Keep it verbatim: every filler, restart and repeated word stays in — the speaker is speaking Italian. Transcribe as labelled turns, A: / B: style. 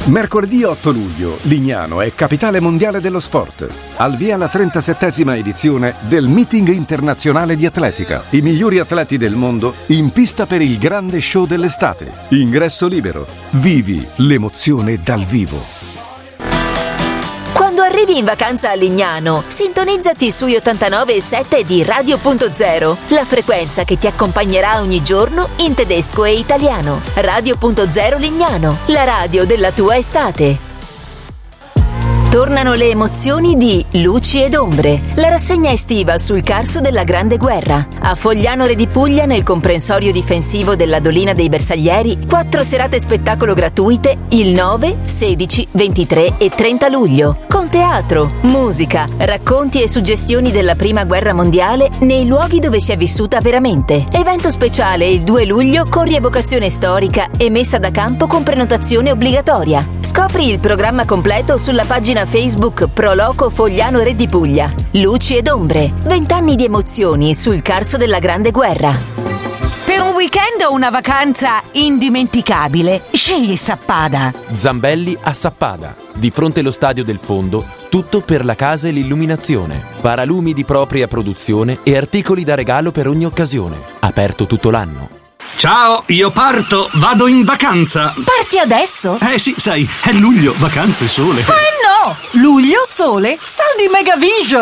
A: Mercoledì otto luglio, Lignano è capitale mondiale dello sport. Al via la trentasettesima edizione del Meeting internazionale di atletica. I migliori atleti del mondo in pista per il grande show dell'estate. Ingresso libero. Vivi l'emozione dal vivo.
B: Quando arrivi in vacanza a Lignano, sintonizzati sugli ottantanove virgola sette di Radio Punto Zero, la frequenza che ti accompagnerà ogni giorno in tedesco e italiano. Radio Punto Zero Lignano, la radio della tua estate. Tornano le emozioni di Luci ed Ombre, la rassegna estiva sul Carso della Grande Guerra. A Fogliano Re di Puglia, nel comprensorio difensivo della Dolina dei Bersaglieri, quattro serate spettacolo gratuite il nove, sedici, ventitré e trenta luglio, con teatro, musica, racconti e suggestioni della Prima Guerra Mondiale nei luoghi dove si è vissuta veramente. Evento speciale il due luglio con rievocazione storica e messa da campo con prenotazione obbligatoria. Scopri il programma completo sulla pagina Facebook Pro Loco Fogliano Re di Puglia. Luci ed Ombre, vent'anni di emozioni sul Carso della Grande Guerra.
C: Per un weekend o una vacanza indimenticabile, scegli Sappada.
D: Zambelli a Sappada, di fronte allo stadio del Fondo, tutto per la casa e l'illuminazione. Paralumi di propria produzione e articoli da regalo per ogni occasione. Aperto tutto l'anno.
E: Ciao, io parto, vado in vacanza.
C: Parti adesso?
E: Eh sì, sai, è luglio, vacanze, sole.
C: Eh no! Luglio, sole, saldi Megavision!